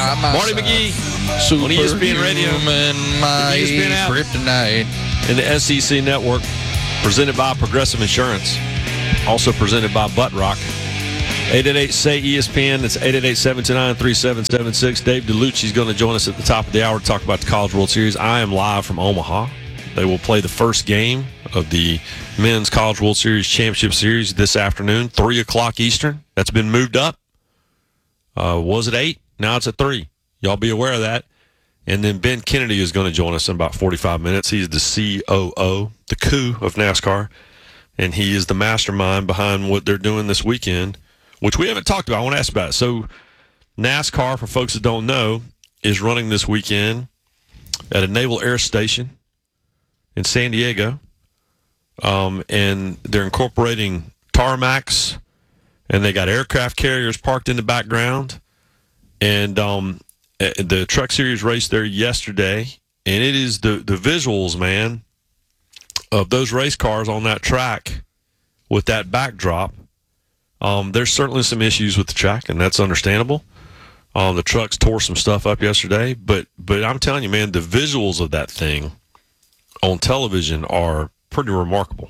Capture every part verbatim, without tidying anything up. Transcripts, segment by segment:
Marty McGee Super on E S P N Radio, my E S P N app, kryptonite, and the S E C Network, presented by Progressive Insurance, also presented by Butt Rock. eight eight eight, S A Y, E S P N. That's eight eight eight, seven two nine, three seven seven six. Dave DeLucci is going to join us at the top of the hour to talk about the College World Series. I am live from Omaha. They will play the first game of the Men's College World Series Championship Series this afternoon, three o'clock Eastern. That's been moved up. Uh, was it eight? Now it's at three. Y'all be aware of that. And then Ben Kennedy is going to join us in about forty-five minutes. He's the C O O, the coup of NASCAR, and he is the mastermind behind what they're doing this weekend, which we haven't talked about. I want to ask about it. So NASCAR, for folks that don't know, is running this weekend at a Naval Air Station in San Diego, um, and they're incorporating tarmacs, and they got aircraft carriers parked in the background, and um, the Truck Series race there yesterday, and it is the, the visuals, man, of those race cars on that track with that backdrop. Um, there's certainly some issues with the track, and that's understandable. Um, the trucks tore some stuff up yesterday, but but I'm telling you, man, the visuals of that thing on television are pretty remarkable.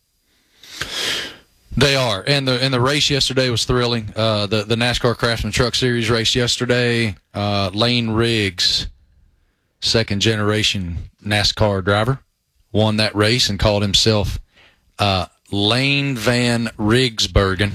They are, and the and the race yesterday was thrilling. Uh, the the NASCAR Craftsman Truck Series race yesterday, uh, Lane Riggs, second generation NASCAR driver, won that race and called himself uh, Lane Van Rigsbergen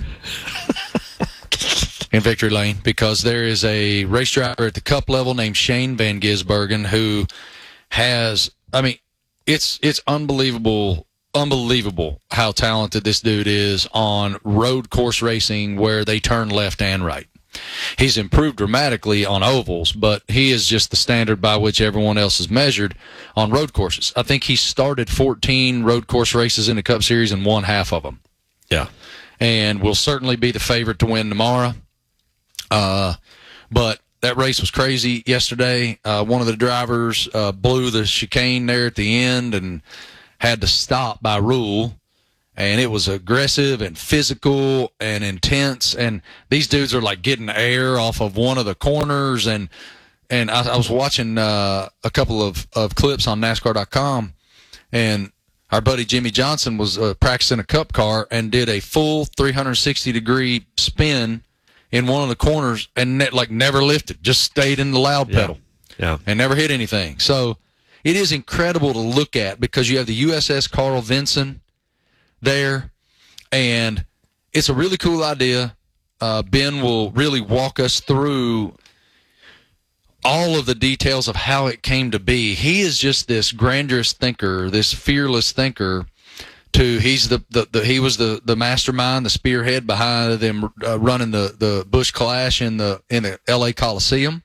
in victory lane, because there is a race driver at the Cup level named Shane Van Gisbergen who has, I mean, it's it's unbelievable. Unbelievable how talented this dude is on road course racing where they turn left and right. He's improved dramatically on ovals, but he is just the standard by which everyone else is measured on road courses. I think he started fourteen road course races in the Cup Series and won half of them. Yeah. And will certainly be the favorite to win tomorrow. Uh, but that race was crazy yesterday. Uh, one of the drivers uh, blew the chicane there at the end and had to stop by rule, and it was aggressive and physical and intense, and these dudes are like getting air off of one of the corners, and and I, I was watching uh, a couple of, of clips on NASCAR dot com, and our buddy Jimmy Johnson was uh, practicing a Cup car and did a full three hundred sixty degree spin in one of the corners and ne- like never lifted, just stayed in the loud Yeah. pedal, Yeah. and never hit anything. So it is incredible to look at, because you have the U S S Carl Vinson there, and it's a really cool idea. Uh, Ben will really walk us through all of the details of how it came to be. He is just this grandiose thinker, this fearless thinker. To he's the, the, the he was the, the mastermind, the spearhead behind them uh, running the, the Busch Clash in the in the L A Coliseum,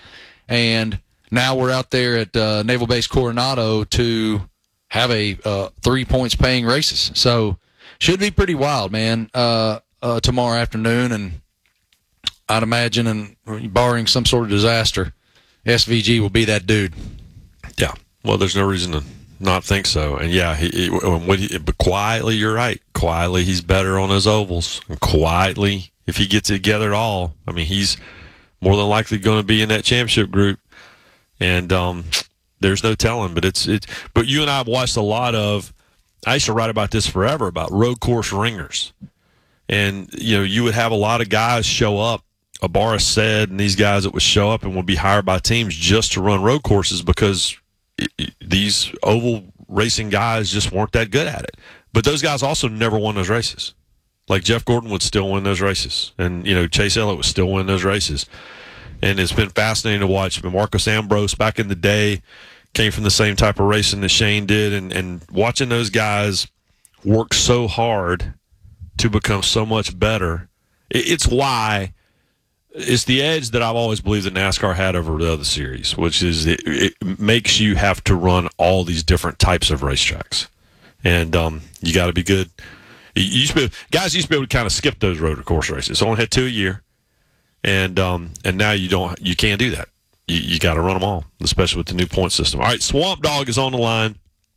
and now we're out there at uh, Naval Base Coronado to have a uh, three points paying races. So should be pretty wild, man, uh, uh, tomorrow afternoon. And I'd imagine, and barring some sort of disaster, S V G will be that dude. Yeah. Well, there's no reason to not think so. And, yeah, he, he, when he, but quietly, you're right. Quietly, he's better on his ovals. And quietly, if he gets it together at all, I mean, he's more than likely going to be in that championship group. And um, there's no telling, but it's it. But you and I have watched a lot of. I used to write about this forever, about road course ringers, and you know you would have a lot of guys show up, Abaris said, and these guys that would show up and would be hired by teams just to run road courses because it, it, these oval racing guys just weren't that good at it. But those guys also never won those races. Like Jeff Gordon would still win those races, and you know Chase Elliott would still win those races. And it's been fascinating to watch. But Marcos Ambrose, back in the day, came from the same type of racing that Shane did. And, and watching those guys work so hard to become so much better, it, it's why it's the edge that I've always believed that NASCAR had over the other series, which is it, it makes you have to run all these different types of racetracks. And um, you got to be good. You used to be, guys used to be able to kind of skip those road course races. Only had two a year. And um, and now you don't, you can't do that. You, you got to run them all, especially with the new point system. All right, Swamp Dog is on the line.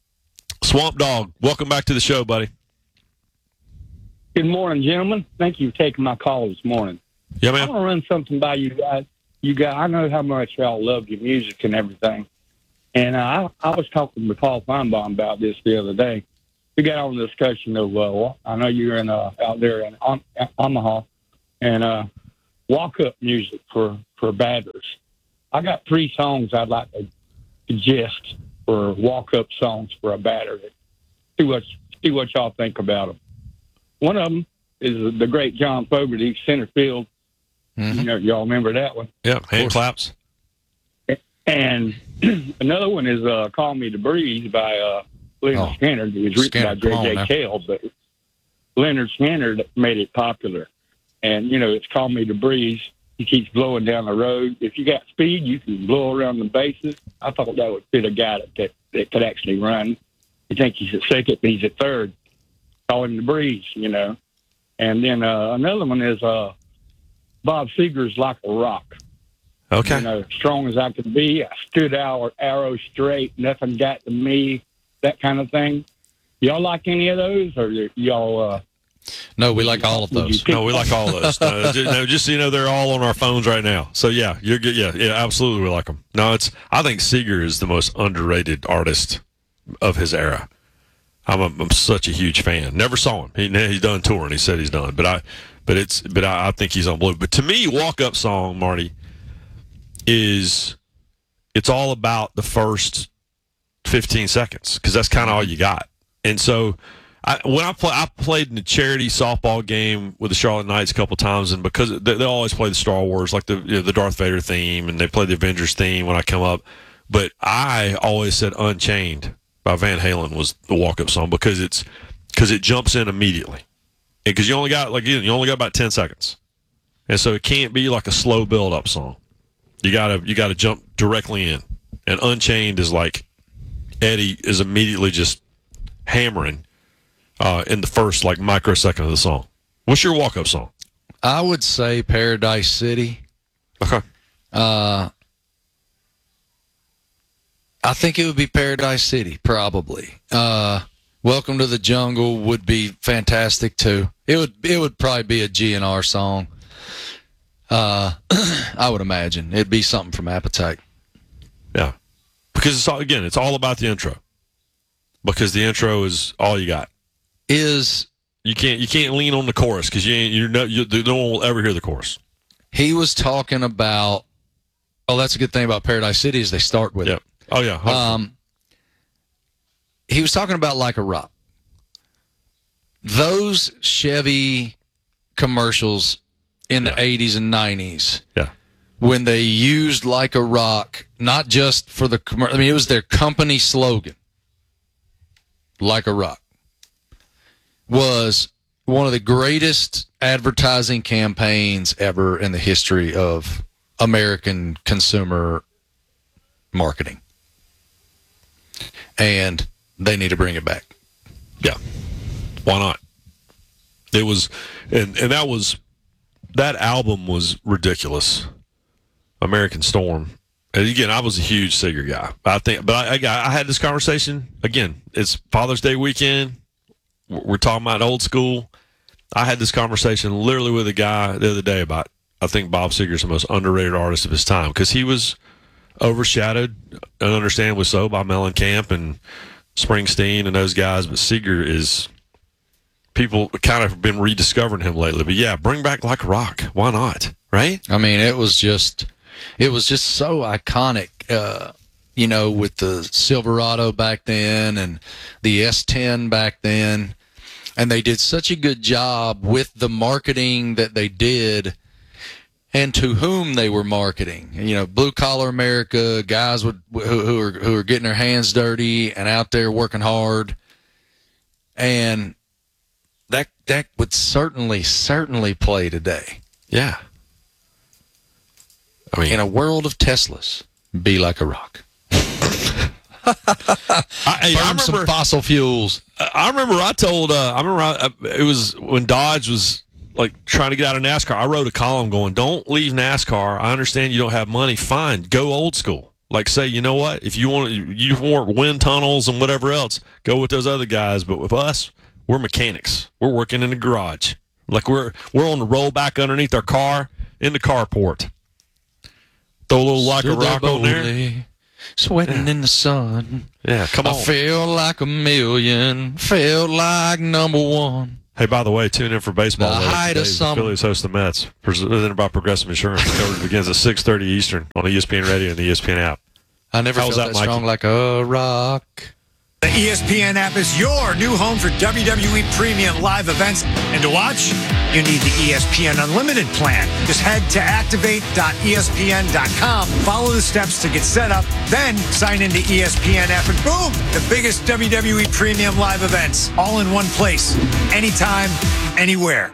Swamp Dog, welcome back to the show, buddy. Good morning, gentlemen. Thank you for taking my call this morning. Yeah, man. I want to run something by you guys. you got. I know how much y'all love your music and everything. And uh, I, I was talking with Paul Feinbaum about this the other day. We got on the discussion of, uh, I know you're in uh, out there in Om- Omaha, and uh, walk-up music for, for batters. I got three songs I'd like to suggest for walk-up songs for a batter. See what, see what y'all think about them. One of them is the great John Fogerty, center field. Mm-hmm. You know, y'all remember that one? Yeah, hand claps. And another one is uh, Call Me the Breeze by uh, Leonard oh, Skinner. It was written Skinner, by J J Cale, but Leonard Skinner made it popular. And, you know, it's Call Me the Breeze. He keeps blowing down the road. If you got speed, you can blow around the bases. I thought that would fit a guy that, that, that could actually run. You think he's at second, but he's at third. Call him the Breeze, you know. And then uh, another one is uh, Bob Seger's Like a Rock. Okay. You know, strong as I could be. I stood out, arrow straight, nothing got to me, that kind of thing. Y'all like any of those, or y'all? Uh, no, we like all of those. No, we like all of those. No, just, no, just so you know, they're all on our phones right now. So yeah, you're good. Yeah, yeah, absolutely, we like them. No, it's. I think Seeger is the most underrated artist of his era. I'm, a, I'm such a huge fan. Never saw him. He, he's done touring. He said he's done, but I, but it's, but I, I think he's on blue. But to me, walk up song, Marty, is it's all about the first fifteen seconds because that's kind of all you got. And so I, when I play, I played in the charity softball game with the Charlotte Knights a couple times, and because they, they always play the Star Wars, like the you know, the Darth Vader theme, and they play the Avengers theme when I come up. But I always said Unchained by Van Halen was the walk-up song because it's because it jumps in immediately, because you only got like you only got about ten seconds, and so it can't be like a slow build-up song. You gotta you gotta jump directly in, and Unchained is like Eddie is immediately just hammering uh, in the first like microsecond of the song. What's your walk-up song? I would say Paradise City. Okay. Uh, I think it would be Paradise City, probably. Uh, Welcome to the Jungle would be fantastic too. It would it would probably be a G N R song. Uh, I would imagine it'd be something from Appetite. Yeah, because it's all, again, it's all about the intro. Because the intro is all you got. Is you can't you can't lean on the chorus because you ain't you no you, no one will ever hear the chorus. He was talking about. Oh, that's a good thing about Paradise City is they start with yep. it. Oh yeah. Hopefully. Um, he was talking about Like a Rock. Those Chevy commercials in the yeah. eighties and nineties. Yeah. When they used Like a Rock, not just for the commercial, I mean, it was their company slogan. Like a Rock was one of the greatest advertising campaigns ever in the history of American consumer marketing. And they need to bring it back. Yeah. Why not? It was, and, and that was, that album was ridiculous. American Storm. And again, I was a huge Seger guy. I think, but I, I, I had this conversation again. It's Father's Day weekend. We're talking about old school. I had this conversation literally with a guy the other day about. I think Bob Seger's the most underrated artist of his time because he was overshadowed, and understandably so, by Mellencamp and Springsteen and those guys. But Seger is people kind of been rediscovering him lately. But yeah, bring back Like a Rock. Why not? Right? I mean, it was just. It was just so iconic, uh, you know, with the Silverado back then and the S ten back then. And they did such a good job with the marketing that they did and to whom they were marketing. You know, blue collar America, guys would, who, who are who are getting their hands dirty and out there working hard. And that that would certainly, certainly play today. Yeah. I mean, in a world of Teslas, be like a rock. I, I, Burn I remember some fossil fuels. I remember I told. Uh, I remember I, it was when Dodge was like trying to get out of NASCAR. I wrote a column going, "Don't leave NASCAR. I understand you don't have money. Fine, go old school. Like say, you know what? If you want, you want wind tunnels and whatever else, go with those other guys. But with us, we're mechanics. We're working in the garage. Like we're we're on the roll back underneath our car in the carport." Throw a little like a Stood there rock on there. boldly, sweating in the sun. Yeah, come on. I felt like a million. Felt like number one. Hey, by the way, tune in for baseball. The later height today. of The summer. Phillies host the Mets, presented by Progressive Insurance. Coverage begins at six thirty Eastern on E S P N Radio and the E S P N app. I never How was felt that, that, strong Mikey? like a rock. The E S P N app is your new home for W W E Premium live events. And to watch, you need the E S P N Unlimited plan. Just head to activate dot E S P N dot com, follow the steps to get set up, then sign into E S P N app, and boom, the biggest W W E Premium live events, all in one place, anytime, anywhere.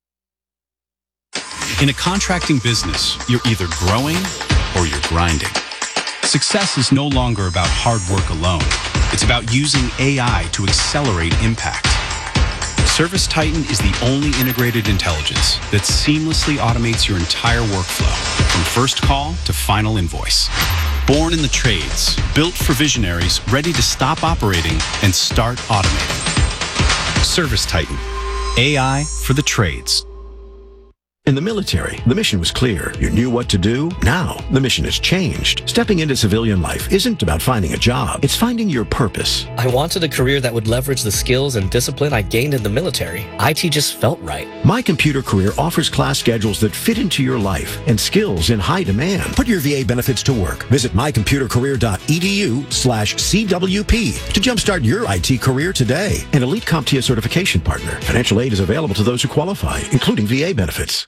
In a contracting business, you're either growing or you're grinding. Success is no longer about hard work alone. It's about using A I to accelerate impact. Service Titan is the only integrated intelligence that seamlessly automates your entire workflow, from first call to final invoice. Born in the trades, built for visionaries ready to stop operating and start automating. Service Titan, A I for the trades. In the military, the mission was clear. You knew what to do. Now, the mission has changed. Stepping into civilian life isn't about finding a job. It's finding your purpose. I wanted a career that would leverage the skills and discipline I gained in the military. I T just felt right. My Computer Career offers class schedules that fit into your life and skills in high demand. Put your V A benefits to work. Visit my computer career dot e d u slash C W P to jumpstart your I T career today. An Elite CompTIA certification partner. Financial aid is available to those who qualify, including V A benefits.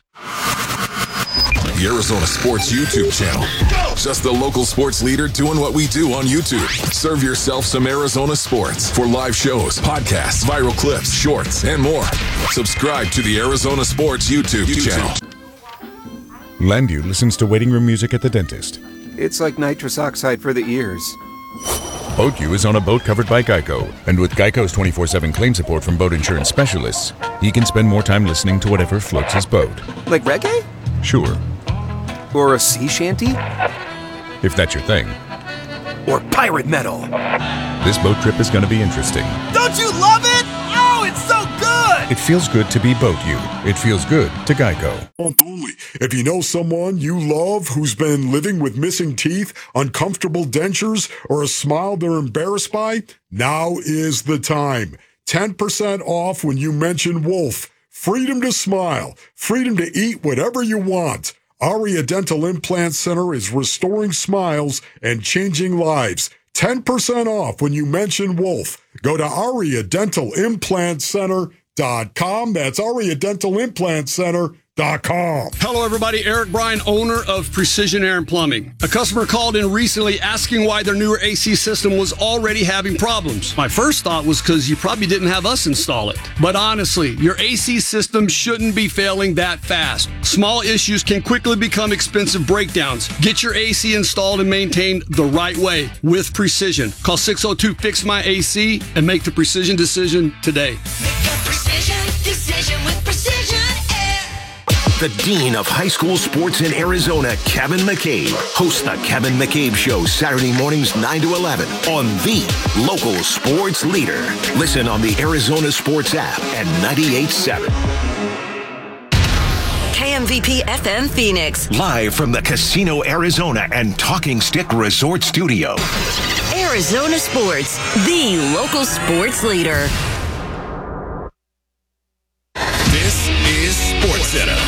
The Arizona Sports YouTube channel. Just the local sports leader doing what we do on YouTube. Serve yourself some Arizona sports for live shows, podcasts, viral clips, shorts, and more. Subscribe to the Arizona Sports YouTube, YouTube channel. Landu listens to waiting room music at the dentist. It's like nitrous oxide for the ears. BoatU is on a boat covered by Geico, and with Geico's twenty-four seven claim support from boat insurance specialists, he can spend more time listening to whatever floats his boat. Like reggae? Sure, Or a sea shanty? if that's your thing. Or pirate metal? This boat trip is going to be interesting. Don't you love it? Oh, it's so good! It feels good to be BoatU. It feels good to Geico. Only if you know someone you love who's been living with missing teeth, uncomfortable dentures, or a smile they're embarrassed by, now is the time. ten percent off when you mention Wolf. Freedom to smile. Freedom to eat whatever you want. Aria Dental Implant Center is restoring smiles and changing lives. ten percent off when you mention Wolf. Go to aria dental implant center dot com. That's aria dental implant center dot com. Hello, everybody. Eric Bryan, owner of Precision Air and Plumbing. A customer called in recently asking why their newer A C system was already having problems. My first thought was because you probably didn't have us install it. But honestly, your A C system shouldn't be failing that fast. Small issues can quickly become expensive breakdowns. Get your A C installed and maintained the right way with Precision. Call six oh two, fix my A C and make the Precision decision today. Make a precision decision with Precision Air. The Dean of High School Sports in Arizona, Kevin McCabe, hosts the Kevin McCabe Show Saturday mornings nine to eleven on the local sports leader. Listen on the Arizona Sports app at ninety-eight point seven. K M V P F M Phoenix. Live from the Casino Arizona and Talking Stick Resort Studio. Arizona Sports, the local sports leader. This is SportsCenter.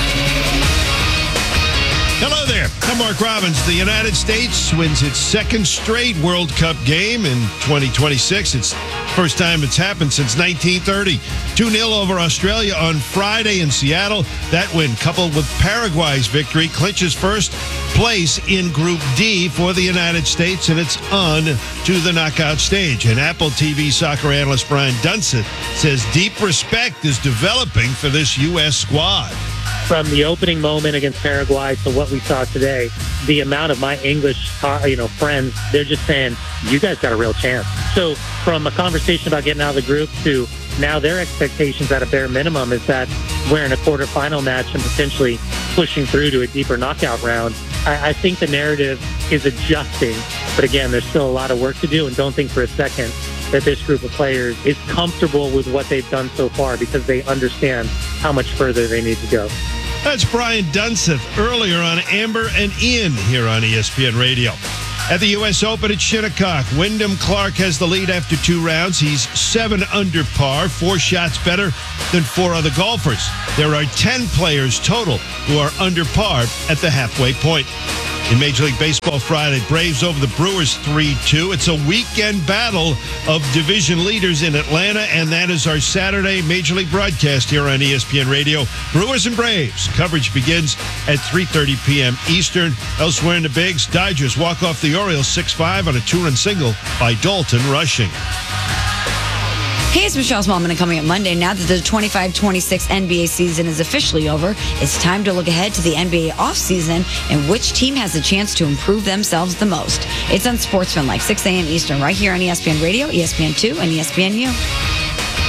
Hello there. I'm Mark Robbins. The United States wins its second straight World Cup game in twenty twenty-six. It's the first time it's happened since nineteen thirty. two nil over Australia on Friday in Seattle. That win, coupled with Paraguay's victory, clinches first place in Group D for the United States, and it's on to the knockout stage. And Apple T V soccer analyst Brian Dunsett says deep respect is developing for this U S squad. From the opening moment against Paraguay to what we saw today, the amount of my English, uh, you know, friends, they're just saying, you guys got a real chance. So from a conversation about getting out of the group to now their expectations at a bare minimum is that we're in a quarterfinal match and potentially pushing through to a deeper knockout round. I, I think the narrative is adjusting, but again, there's still a lot of work to do, and don't think for a second that this group of players is comfortable with what they've done so far because they understand how much further they need to go. That's Brian Dunseth earlier on Amber and Ian here on E S P N Radio. At the U S Open at Shinnecock, Wyndham Clark has the lead after two rounds. He's seven under par, four shots better than four other golfers. There are ten players total who are under par at the halfway point. In Major League Baseball Friday, Braves over the Brewers three two. It's a weekend battle of division leaders in Atlanta, and that is our Saturday Major League broadcast here on E S P N Radio. Brewers and Braves. Coverage begins at three thirty p.m. Eastern. Elsewhere in the Bigs, Dodgers walk off the Orioles six five on a two-run single by Dalton Rushing. Hey, it's Michelle Smallman, and coming up Monday, now that the twenty-five twenty-six N B A season is officially over, it's time to look ahead to the N B A offseason and which team has a chance to improve themselves the most. It's on Sportsman Life, six a.m. Eastern, right here on E S P N Radio, E S P N two, and E S P N U.